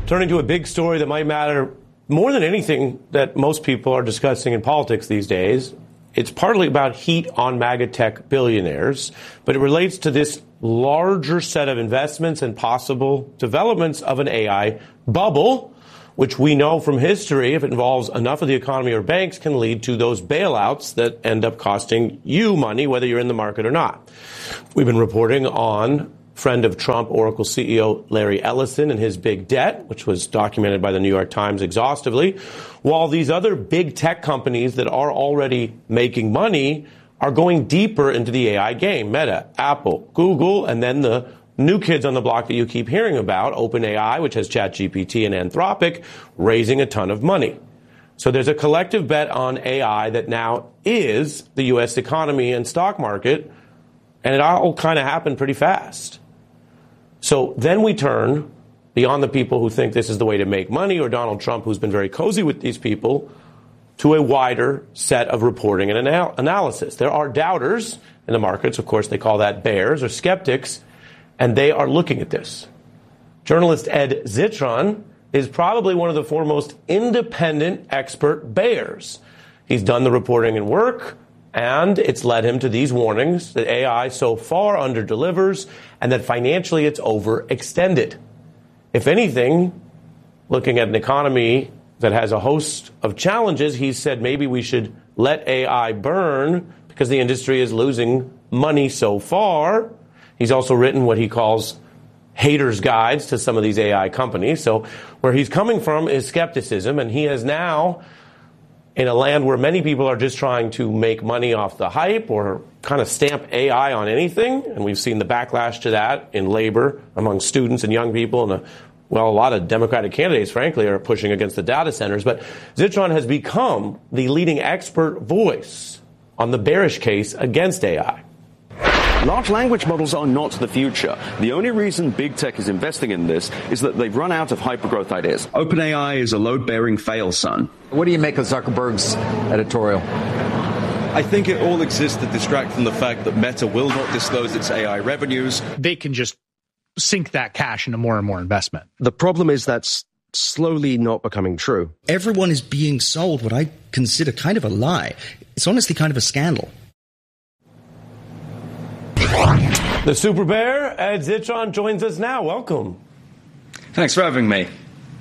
Turning to a big story that might matter more than anything that most people are discussing in politics these days. It's partly about heat on MAGA tech billionaires, but it relates to this larger set of investments and possible developments of an AI bubble, which we know from history, if it involves enough of the economy or banks, can lead to those bailouts that end up costing you money, whether you're in the market or not. We've been reporting on friend of Trump Oracle CEO Larry Ellison and his big debt, which was documented by the New York Times exhaustively, while these other big tech companies that are already making money are going deeper into the AI game. Meta, Apple, Google, and then the new kids on the block that you keep hearing about, OpenAI, which has ChatGPT, and Anthropic, raising a ton of money. So there's a collective bet on AI that now is the U.S. economy and stock market, and it all kind of happened pretty fast. So then we turn beyond the people who think this is the way to make money, or Donald Trump, who's been very cozy with these people, to a wider set of reporting and analysis. There are doubters in the markets. Of course, they call that bears or skeptics, and they are looking at this. Journalist Ed Zitron is probably one of the foremost independent expert bears. He's done the reporting and work, and it's led him to these warnings that AI so far underdelivers and that financially it's overextended. If anything, looking at an economy that has a host of challenges, he said maybe we should let AI burn because the industry is losing money so far. He's also written what he calls haters' guides to some of these AI companies. So where he's coming from is skepticism, and he has now, in a land where many people are just trying to make money off the hype or kind of stamp AI on anything, and we've seen the backlash to that in labor among students and young people, and a lot of Democratic candidates, frankly, are pushing against the data centers. But Zitron has become the leading expert voice on the bearish case against AI. Large language models are not the future. The only reason big tech is investing in this is that they've run out of hypergrowth ideas. OpenAI is a load-bearing fail son. What do you make of Zuckerberg's editorial? I think it all exists to distract from the fact that Meta will not disclose its AI revenues. They can just sink that cash into more and more investment. The problem is that's slowly not becoming true. Everyone is being sold what I consider kind of a lie. It's honestly kind of a scandal. The Super Bear, Ed Zitron, joins us now. Welcome. Thanks for having me.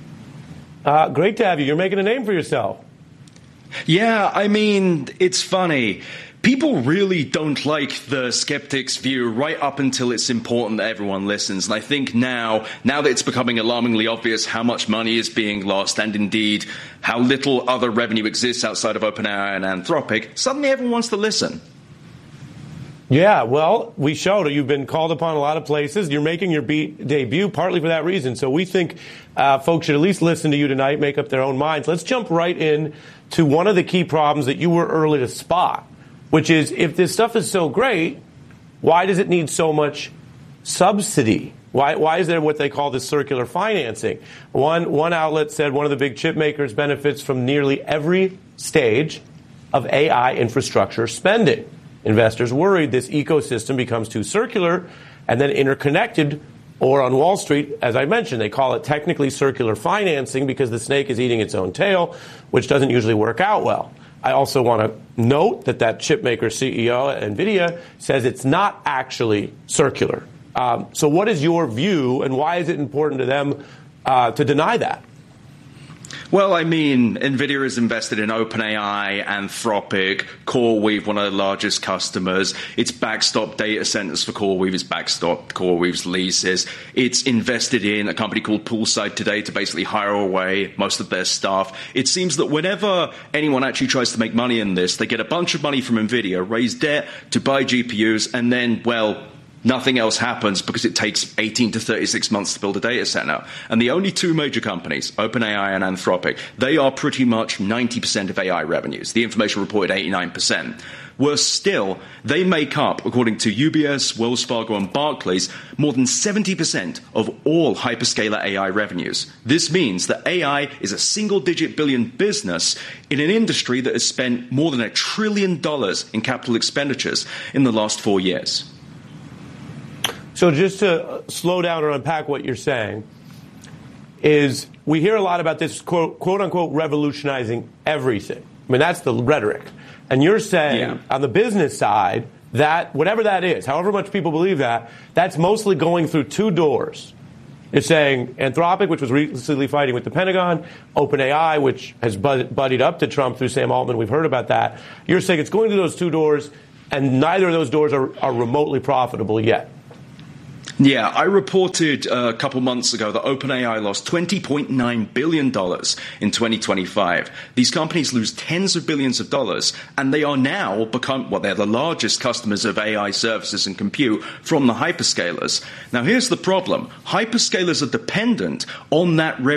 Great to have you. You're making a name for yourself. Yeah, I mean, it's funny. People really don't like the skeptics' view right up until it's important that everyone listens. And I think now that it's becoming alarmingly obvious how much money is being lost and indeed how little other revenue exists outside of OpenAI and Anthropic, suddenly everyone wants to listen. Yeah, well, we showed it. You've been called upon a lot of places. You're making your debut partly for that reason. So we think folks should at least listen to you tonight, make up their own minds. Let's jump right in to one of the key problems that you were early to spot, which is if this stuff is so great, why does it need so much subsidy? Why is there what they call this circular financing? One outlet said one of the big chip makers benefits from nearly every stage of AI infrastructure spending. Investors worried this ecosystem becomes too circular and then interconnected, or on Wall Street, as I mentioned, they call it technically circular financing because the snake is eating its own tail, which doesn't usually work out well. I also want to note that chipmaker CEO at NVIDIA says it's not actually circular. So what is your view, and why is it important to them to deny that? Well, I mean, NVIDIA is invested in OpenAI, Anthropic, CoreWeave, one of the largest customers. It's backstopped data centers for CoreWeave. It's backstopped CoreWeave's leases. It's invested in a company called Poolside today to basically hire away most of their staff. It seems that whenever anyone actually tries to make money in this, they get a bunch of money from NVIDIA, raise debt to buy GPUs, and then, nothing else happens because it takes 18 to 36 months to build a data center. And the only two major companies, OpenAI and Anthropic, they are pretty much 90% of AI revenues. The information reported 89%. Worse still, they make up, according to UBS, Wells Fargo, and Barclays, more than 70% of all hyperscaler AI revenues. This means that AI is a single-digit billion business in an industry that has spent more than $1 trillion in capital expenditures in the last 4 years. So just to slow down or unpack what you're saying, is we hear a lot about this quote unquote revolutionizing everything. I mean, that's the rhetoric. And you're saying on the business side that whatever that is, however much people believe that, that's mostly going through two doors. It's saying Anthropic, which was recently fighting with the Pentagon, OpenAI, which has buddied up to Trump through Sam Altman. We've heard about that. You're saying it's going through those two doors, and neither of those doors are remotely profitable yet. Yeah, I reported a couple months ago that OpenAI lost $20.9 billion in 2025. These companies lose tens of billions of dollars, and they are now they're the largest customers of AI services and compute from the hyperscalers. Now, here's the problem. Hyperscalers are dependent on that revenue